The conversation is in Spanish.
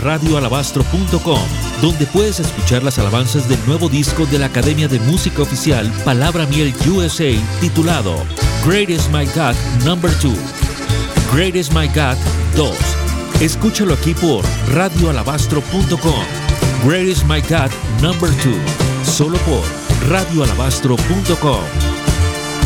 radioalabastro.com, donde puedes escuchar las alabanzas del nuevo disco de la Academia de Música Oficial Palabra Miel USA, titulado Great is My God No. 2. Great is My God 2. Escúchalo aquí por radioalabastro.com. Great is My God No. 2. Solo por radioalabastro.com.